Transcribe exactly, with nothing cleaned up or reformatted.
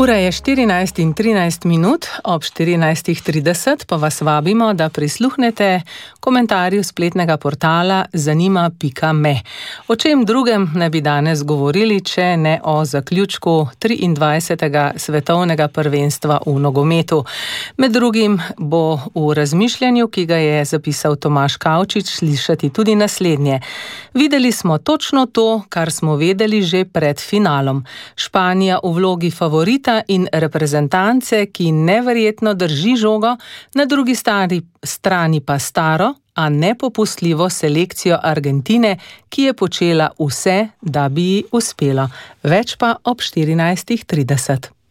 Ura je štirinajst in trinajst minut, ob štirinajst trideset pa vas vabimo, da prisluhnete komentarju spletnega portala zanima pika me. O čem drugem ne bi danes govorili, če ne o zaključku triindvajsetega svetovnega prvenstva v nogometu. Med drugim bo v razmišljanju, ki ga je zapisal Tomaž Kavčič, slišati tudi naslednje. Videli smo točno to, kar smo vedeli že pred finalom. Španija v vlogi favorita in reprezentance, ki neverjetno drži žogo, na drugi strani, strani pa staro, a nepopustljivo selekcijo Argentine, ki je počela vse, da bi ji uspelo. Več pa ob štirinajst trideset.